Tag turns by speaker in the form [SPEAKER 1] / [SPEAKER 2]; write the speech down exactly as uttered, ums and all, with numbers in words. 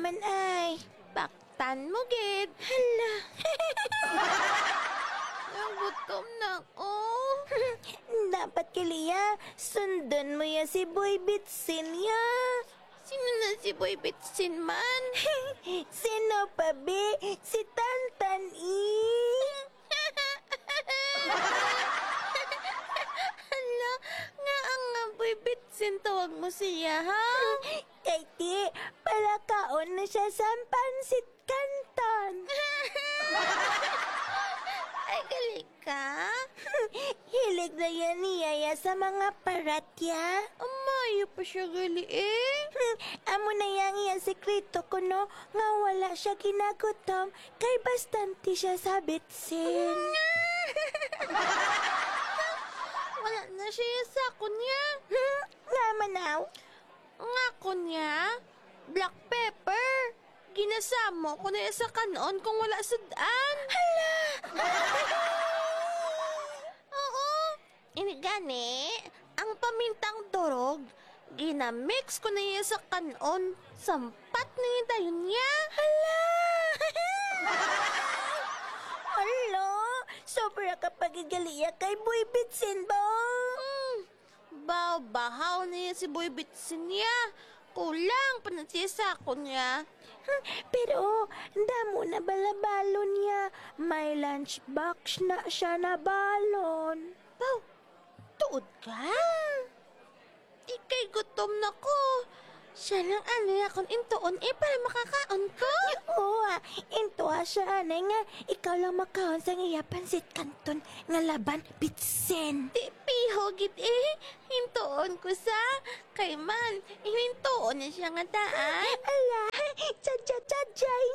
[SPEAKER 1] man ay.
[SPEAKER 2] Baktan mo, gid.
[SPEAKER 1] Hala.
[SPEAKER 2] Nagutom na ako.
[SPEAKER 1] Dapat Kalia, sundan mo ya si Boy Bitsin ya.
[SPEAKER 2] Sino na si Boy Bitsin man?
[SPEAKER 1] Sino pa be? Si Tantan I.
[SPEAKER 2] Hala, nga ang nga Boy Bitsin tawag mo siya, ha?
[SPEAKER 1] Kay ti, palakaon na siya sa pansit kanton.
[SPEAKER 2] Ay, galing ka?
[SPEAKER 1] Hilig na yan ni Yaya sa mga paratya.
[SPEAKER 2] Amayo pa siya gali eh.
[SPEAKER 1] Hmm, amo na yang iyang sekreto ko no, nga wala siya ginagutom, kay bastante siya sa bitsin.
[SPEAKER 2] Wala na siya sa kunya.
[SPEAKER 1] Hmm, nga manaw.
[SPEAKER 2] Nga kunya, black pepper. Ginasamo ko na sa kanon kung wala sudan.
[SPEAKER 1] Hala!
[SPEAKER 2] Oo. Ini gani, ang pamintang durog, ginamix ko na iya sa kanon. Sampat na yung dayon niya.
[SPEAKER 1] Hala! Hala! Sobra ka pagigaliya kay Boy Bitsin ba?
[SPEAKER 2] Hmm. Baw-bahaw na yan si Boy Bitsin niya. Kulang pa na siya sa ako niya.
[SPEAKER 1] Hmm, pero, damo na balabalon niya. May lunchbox na siya na balon.
[SPEAKER 2] Baw, tuod ka? Ikay gutom na ko. Siya lang ano akong intuon eh para makakaon ko.
[SPEAKER 1] Oo ah, into ah siya anay nga. Ikaw lang makaon sa iya pansit kanton nga laban bitsen.
[SPEAKER 2] Di pihogit eh. Hintuon ko sa kay man. Hintuon na siya nga daan.
[SPEAKER 1] Ala, tsadya-tsadyay